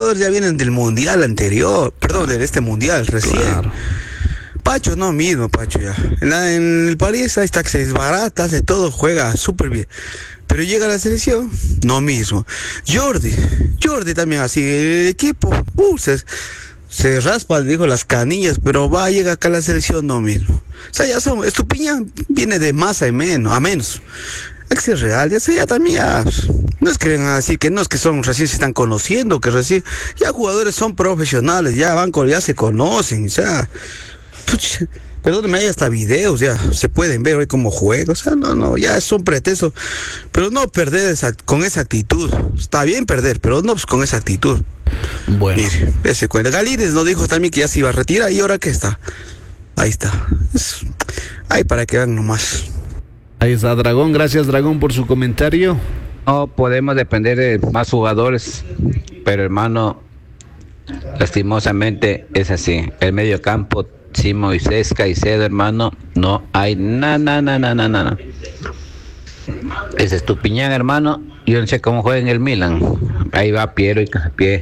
jugadores ya vienen del mundial anterior, perdón, de este mundial recién. Claro. Pacho no mismo, Pacho ya. En el París ahí está que se desbarata, hace todo, juega súper bien. Pero llega a la selección, no mismo. Jordi también así, el equipo, se raspa, dijo, las canillas, pero llega acá a la selección, no mismo. O sea, ya son, Estupiñán viene de más a menos. Hay que ser real, ya también ya, no es que vengan a decir que no es que son recién se están conociendo, que recién, ya jugadores son profesionales, ya se conocen, o sea, perdóneme, hay hasta videos, ya se pueden ver hoy cómo juega, o sea, no, ya son pretextos, pero no perder con esa actitud. Está bien perder, pero no con esa actitud. Bueno. Mire, dése cuenta, Galíndez nos dijo también que ya se iba a retirar, y ahora qué está, ahí está, ahí para que vean nomás. Ahí está Dragón, gracias Dragón por su comentario. No podemos depender de más jugadores, pero hermano, lastimosamente es así. El medio campo, sí, Moisés Caicedo, hermano, no hay nada. Es Estupiñán, hermano, yo no sé cómo juega en el Milan. Ahí va Piero y Casapié.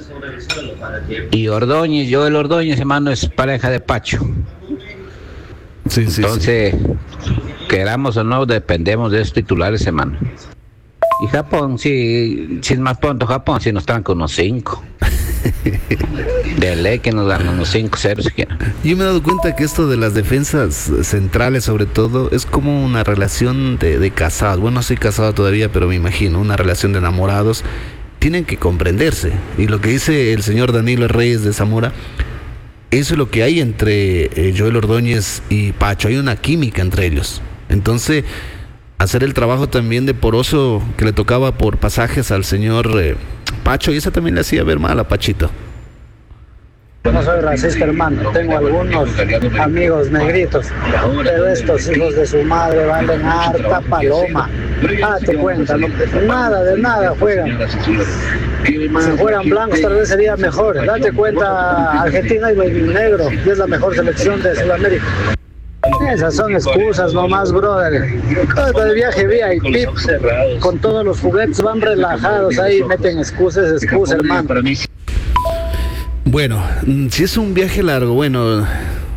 Y Ordóñez, el Ordóñez, hermano, es pareja de Pacho. Sí, entonces, queramos o no, dependemos de esos titulares, hermano. Y Japón, sí es más pronto Japón, sí nos traen con unos 5. De ley que nos dan unos 5-0 siquiera. Yo me he dado cuenta que esto de las defensas centrales, sobre todo, es como una relación de casados. Bueno, no soy casado todavía, pero me imagino, una relación de enamorados. Tienen que comprenderse. Y lo que dice el señor Danilo Reyes de Zamora, eso es lo que hay entre Joel Ordóñez y Pacho. Hay una química entre ellos. Entonces, hacer el trabajo también de poroso que le tocaba por pasajes al señor Pacho, y esa también le hacía ver mal a Pachito. Yo no soy racista, hermano, tengo algunos amigos negritos, pero estos hijos de su madre valen harta paloma. Date cuenta, de nada juegan. Si fueran blancos tal vez sería mejor. Date cuenta, Argentina y negro, y es la mejor selección de Sudamérica. Esas son excusas nomás, brother. Todo el viaje VIP, con todos los juguetes van relajados ahí, meten excusas, hermano. Bueno, si es un viaje largo, bueno,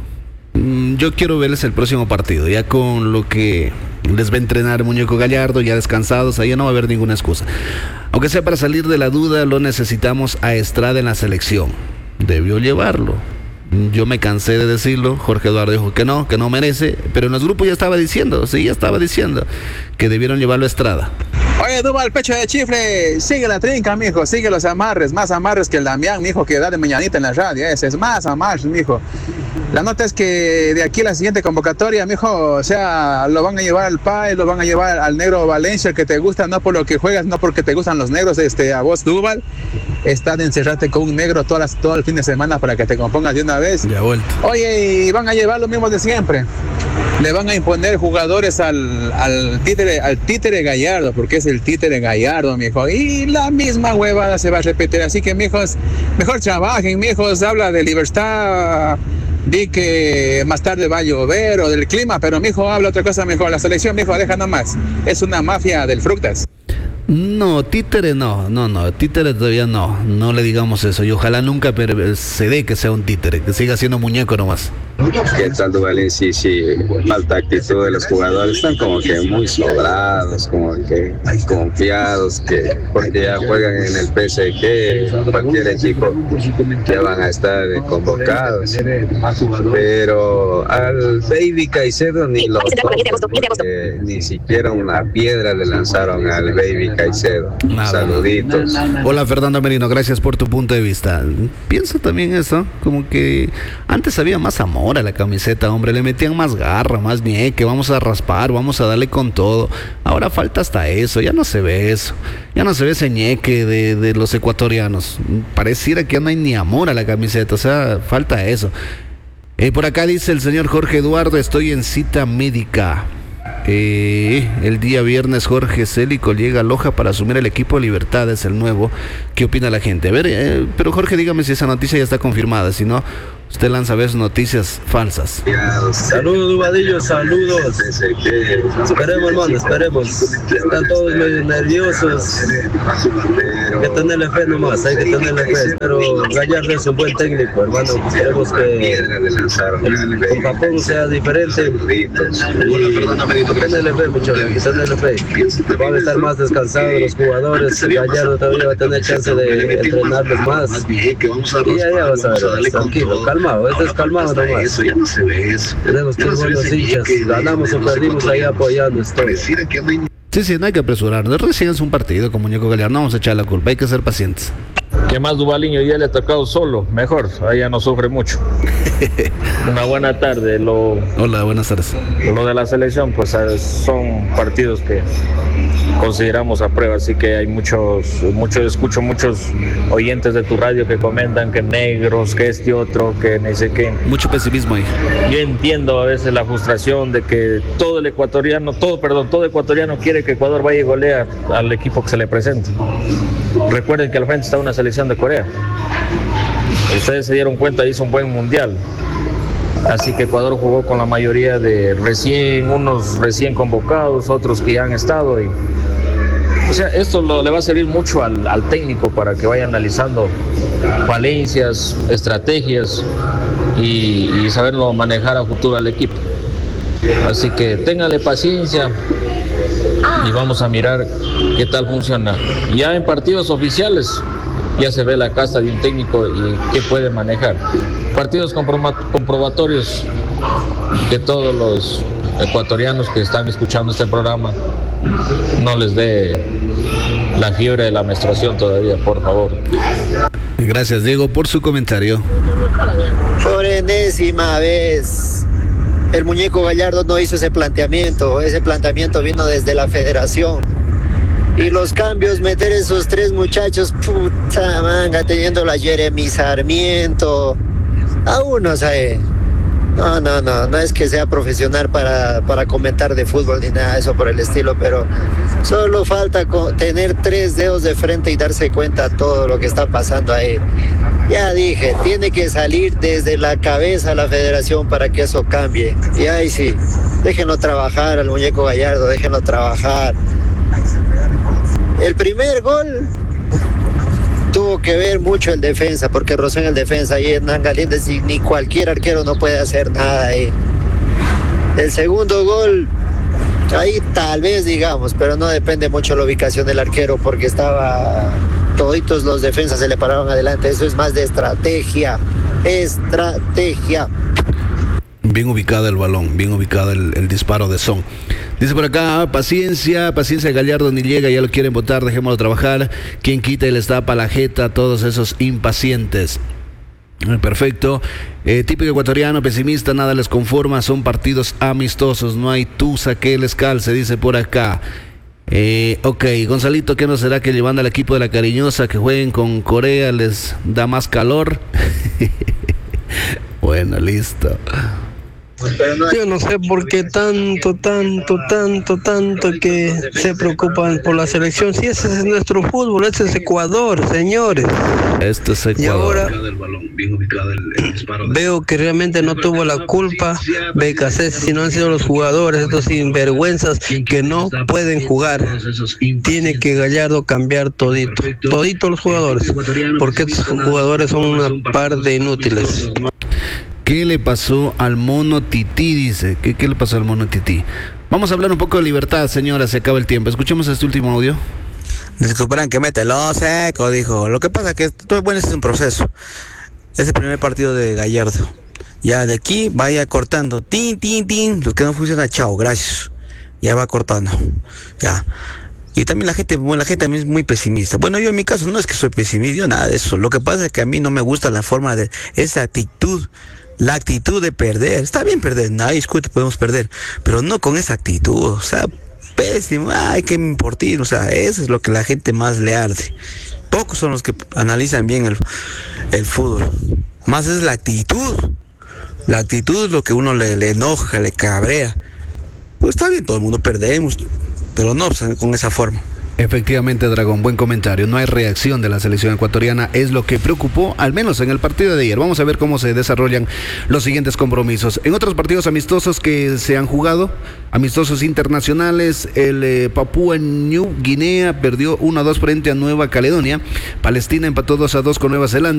yo quiero verles el próximo partido, ya con lo que les va a entrenar Muñeco Gallardo, ya descansados, ahí no va a haber ninguna excusa. Aunque sea para salir de la duda, lo necesitamos a Estrada en la selección. Debió llevarlo. Yo me cansé de decirlo, Jorge Eduardo dijo que no merece, pero en los grupos ya estaba diciendo que debieron llevarlo a Estrada. Oye, Duba, el pecho de chifle, sigue la trinca, mijo, sigue los amarres, más amarres que el Damián, mijo, que da de mañanita en la radio, ese es más amarres, mijo. La nota es que de aquí a la siguiente convocatoria, mijo, o sea, lo van a llevar al PAE, lo van a llevar al negro Valencia, el que te gusta, no por lo que juegas, no porque te gustan los negros, a vos, Duval, está de encerrarte con un negro todo el fin de semana para que te compongas de una vez. Ya vuelto. Oye, y van a llevar lo mismo de siempre. Le van a imponer jugadores al títere Gallardo, porque es el títere Gallardo, mijo, y la misma huevada se va a repetir, así que, mijos, mejor trabajen, mijos, habla de libertad, di que más tarde va a llover, o del clima, pero, mijo, habla otra cosa mejor, la selección, mijo, deja nomás, es una mafia del frutas. No, títere no, títere todavía no le digamos eso, y ojalá nunca se dé que sea un títere, que siga siendo muñeco nomás. ¿Qué tal, Duvalín? Sí, falta actitud de los jugadores, están como que muy sobrados, como que confiados, que porque ya juegan en el PSG, cualquier equipo ya van a estar convocados, pero al Baby Caicedo ni siquiera una piedra le lanzaron al Baby Caicedo. Saluditos. Hola, Fernando Merino, gracias por tu punto de vista. Pienso también eso, como que antes había más amor a la camiseta, hombre, le metían más garra, más ñeque, vamos a raspar, vamos a darle con todo. Ahora falta hasta eso, ya no se ve eso, ya no se ve ese ñeque de los ecuatorianos. Pareciera que ya no hay ni amor a la camiseta, o sea, falta eso. Por acá dice el señor Jorge Eduardo, estoy en cita médica. El día viernes Jorge Célico llega a Loja para asumir el equipo de Libertad, es el nuevo. ¿Qué opina la gente? A ver, pero Jorge, dígame si esa noticia ya está confirmada, si no, Usted lanza a veces noticias falsas. Saludos, Dubadillo, saludos. Esperemos, hermano, esperemos. Están todos medio nerviosos. Hay que tenerle fe nomás, hay que tenerle fe. Pero Gallardo es un buen técnico, hermano. Esperemos que con Japón sea diferente. Tenerle fe, muchachos, tenerle fe. Van a estar más descansados los jugadores. Gallardo todavía va a tener chance de entrenarlos más. Y ya vas a ver, tranquilo, calmado, esto es calmado nomás. Tenemos que ser buenos hinchas, ganamos o perdimos ahí apoyando esto. Sí, no hay que apresurarnos. Recién es un partido con Muñeco Gallardo, no vamos a echar la culpa, hay que ser pacientes. ¿Qué más, Duvaliño? Ya le ha tocado solo, mejor, ahí ya no sufre mucho. Una buena tarde. Hola, buenas tardes. Lo de la selección, pues son partidos que consideramos a prueba, así que hay escucho muchos oyentes de tu radio que comentan que negros, que este otro, que no sé qué. Mucho pesimismo ahí. Yo entiendo a veces la frustración de que todo ecuatoriano quiere que Ecuador vaya y golea al equipo que se le presente. Recuerden que al frente está una selección de Corea. Ustedes se dieron cuenta, hizo un buen mundial. Así que Ecuador jugó con la mayoría de unos recién convocados, otros que ya han estado. O sea, esto le va a servir mucho al técnico para que vaya analizando falencias, estrategias y saberlo manejar a futuro al equipo. Así que téngale paciencia y vamos a mirar qué tal funciona. Ya en partidos oficiales ya se ve la casta de un técnico y qué puede manejar. Partidos comprobatorios, que todos los ecuatorianos que están escuchando este programa no les dé la fiebre de la menstruación todavía, por favor. Gracias, Diego, por su comentario. Por enésima vez, el Muñeco Gallardo no hizo ese planteamiento vino desde la federación. Y los cambios, meter esos 3 muchachos, puta manga, teniendo la Jeremy Sarmiento, a uno, ¿sabe? No es que sea profesional para comentar de fútbol ni nada de eso por el estilo, pero solo falta tener 3 dedos de frente y darse cuenta de todo lo que está pasando ahí. Ya dije, tiene que salir desde la cabeza la federación para que eso cambie. Y ahí sí, déjenlo trabajar al Muñeco Gallardo, déjenlo trabajar. El primer gol tuvo que ver mucho el defensa, porque rozó en el defensa ahí en Galíndez y ni cualquier arquero no puede hacer nada ahí. El segundo gol, ahí tal vez digamos, pero no depende mucho la ubicación del arquero porque toditos los defensas se le pararon adelante. Eso es más de estrategia. Bien ubicado el balón, bien ubicado el disparo de Son. Dice por acá, paciencia, Gallardo ni llega, ya lo quieren votar, dejémoslo trabajar. Quien quita y les tapa la jeta a todos esos impacientes. Perfecto. Típico ecuatoriano, pesimista, nada les conforma, son partidos amistosos, no hay tusa que les calce, dice por acá. Ok, Gonzalito, ¿qué no será que llevando al equipo de la Cariñosa que jueguen con Corea les da más calor? Bueno, listo. Yo no sé por qué tanto que se preocupan por la selección. Si ese es nuestro fútbol, ese es Ecuador, señores. Este es Ecuador. Y ahora veo que realmente no tuvo la culpa BKC, si no han sido los jugadores, estos sinvergüenzas que no pueden jugar. Tiene que Gallardo cambiar todito los jugadores, porque estos jugadores son una par de inútiles. ¿Qué le pasó al mono Tití? Dice. ¿Qué le pasó al mono Tití? Vamos a hablar un poco de libertad, señora, se acaba el tiempo. Escuchemos este último audio. Disculparán que mételo seco, dijo. Lo que pasa es que todo bueno, es un proceso. Es el primer partido de Gallardo. Ya de aquí vaya cortando. Tin. Lo que no funciona, chao, gracias. Ya va cortando. Ya. Y también la gente también es muy pesimista. Bueno, yo en mi caso no es que soy pesimista, yo nada de eso. Lo que pasa es que a mí no me gusta la forma de esa actitud. La actitud de perder, está bien perder, nadie discute, podemos perder, pero no con esa actitud, o sea, pésimo, ay, que me importa, o sea, eso es lo que la gente más le arde. Pocos son los que analizan bien el fútbol, más es la actitud es lo que uno le enoja, le cabrea. Pues está bien, todo el mundo perdemos, pero no, pues, con esa forma. Efectivamente, Dragón, buen comentario. No hay reacción de la selección ecuatoriana, es lo que preocupó, al menos en el partido de ayer. Vamos a ver cómo se desarrollan los siguientes compromisos. En otros partidos amistosos que se han jugado, amistosos internacionales, el Papúa New Guinea perdió 1-2 frente a Nueva Caledonia. Palestina empató 2-2 con Nueva Zelanda.